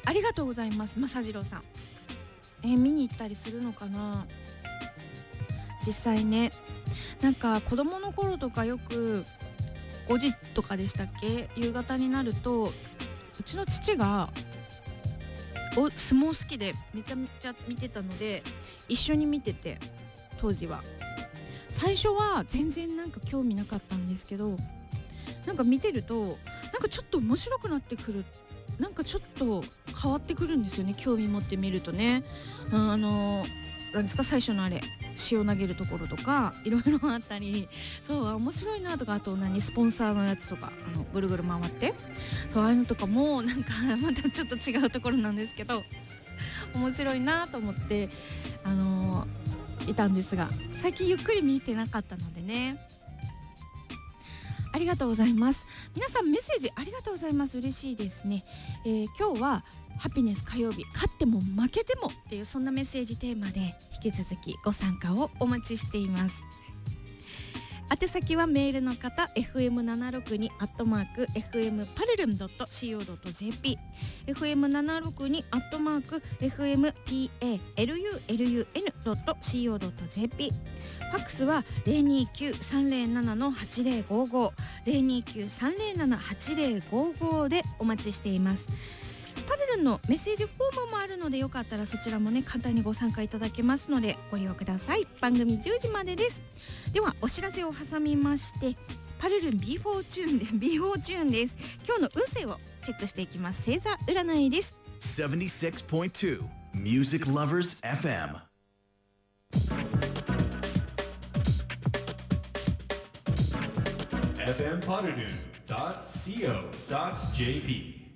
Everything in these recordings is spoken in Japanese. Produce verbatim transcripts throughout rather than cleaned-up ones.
ありがとうございます。正次郎さん、えー、見に行ったりするのかな。実際ね、なんか子供の頃とかよくごじとかでしたっけ、夕方になるとうちの父がお相撲好きでめちゃめちゃ見てたので一緒に見てて、当時は最初は全然なんか興味なかったんですけど、なんか見てるとなんかちょっと面白くなってくる、なんかちょっと変わってくるんですよね、興味持ってみるとね。うん、あのなんですか、最初のあれ塩投げるところとかいろいろあったり、そう面白いなとか、あと何スポンサーのやつとか、あのぐるぐる回って、そうああいうのとかもなんかまたちょっと違うところなんですけど面白いなと思ってあのー、いたんですが、最近ゆっくり見てなかったのでね。ありがとうございます。皆さんメッセージありがとうございます。嬉しいですね。えー、今日はハピネス火曜日、勝っても負けてもっていう、そんなメッセージテーマで引き続きご参加をお待ちしています。宛先はメールの方 エフエムななひゃくろくに アットマーク エフエム パルルン ドット シーオー ドット ジェーピー エフエムななひゃくろくに アットマーク エフエム パルルン ドット シーオー ドット ジェーピー ファックスは ゼロにきゅう さんゼロなな はちゼロごご ゼロにきゅう さんゼロなな はちゼロごごでお待ちしています。パルルンのメッセージフォームもあるので、よかったらそちらもね簡単にご参加いただけますのでご利用ください。番組じゅうじまでです。ではお知らせを挟みまして、パルルン ビーフォー チューンで ビーフォー チューンです。今日の運勢をチェックしていきます。星座占いです。 セブンティシックスポイントツー Music Lovers エフエム。 エフエム パルルン ドット シーオー ドット ジェーピー。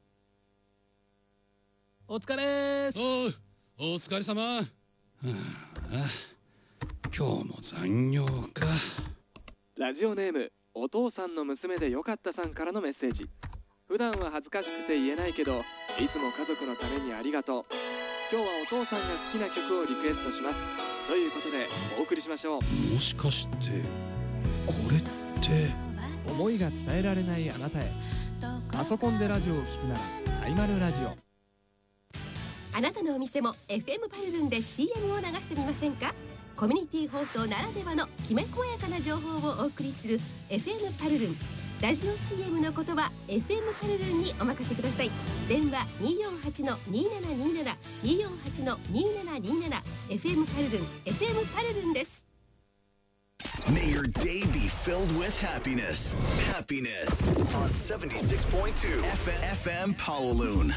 お疲れーす。 おう、お疲れ様。はあ、今日も残業か。 ラジオネームお父さんの娘でよかったさんからのメッセージ。普段は恥ずかしくて言えないけど、いつも家族のためにありがとう。今日はお父さんが好きな曲をリクエストしますということでお送りしましょう。 もしかしてこれって思いが伝えられないあなたへ。パソコンでラジオを聞くならサイマルラジオ。 あなたのお店も エフエム パルルンで シーエム を流してみませんか。コミュニティ放送ならではのきめ細やかな情報をお送りする エフエム パルルン。ラジオ シーエム の言葉 エフエム パルルンにお任せください。電話 にーよんはち にーななにーなな にーよんはち にーななにーなな エフエム パルルン エフエム パルルンです。 May your day be filled with happiness. Happiness on セブンティシックスポイントツー エフエム Pawaloon。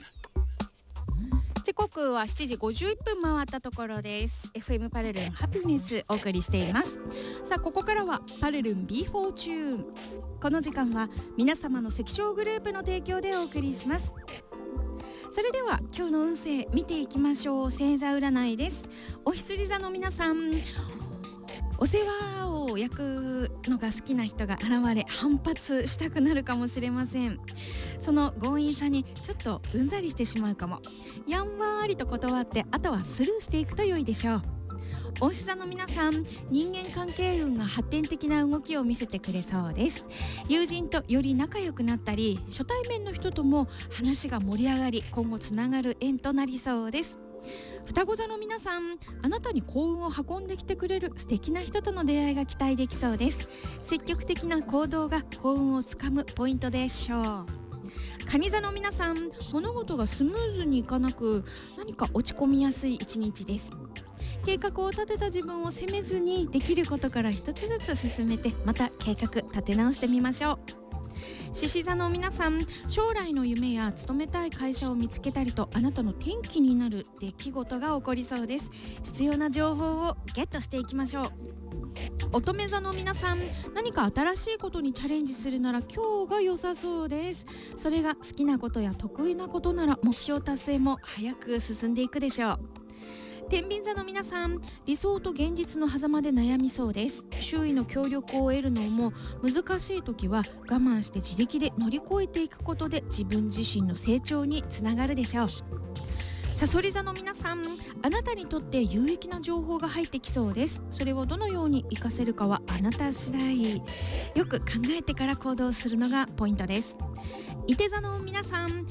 時刻はしちじごじゅういっぷん回ったところです。 エフエム パルルンハピネスお送りしています。さあここからはパルルン ビーフォー チューン。この時間は皆様の関所グループの提供でお送りします。それでは今日の運勢見ていきましょう。星座占いです。お羊座の皆さん、お世話を焼くのが好きな人が現れ反発したくなるかもしれません。その強引さにちょっとうんざりしてしまうかも。やんわりと断ってあとはスルーしていくと良いでしょう。お牛座の皆さん、人間関係運が発展的な動きを見せてくれそうです。友人とより仲良くなったり、初対面の人とも話が盛り上がり、今後つながる縁となりそうです。双子座の皆さん、あなたに幸運を運んできてくれる素敵な人との出会いが期待できそうです。積極的な行動が幸運をつかむポイントでしょう。蟹座の皆さん、物事がスムーズにいかなく何か落ち込みやすい一日です。計画を立てた自分を責めずに、できることから一つずつ進めて、また計画立て直してみましょう。獅子座の皆さん、将来の夢や勤めたい会社を見つけたりと、あなたの転機になる出来事が起こりそうです。必要な情報をゲットしていきましょう。乙女座の皆さん、何か新しいことにチャレンジするなら今日が良さそうです。それが好きなことや得意なことなら目標達成も早く進んでいくでしょう。天秤座の皆さん、理想と現実の狭間で悩みそうです。周囲の協力を得るのも難しい時は我慢して自力で乗り越えていくことで自分自身の成長につながるでしょう。さそり座の皆さん、あなたにとって有益な情報が入ってきそうです。それをどのように活かせるかはあなた次第。よく考えてから行動するのがポイントです。いて座の皆さん、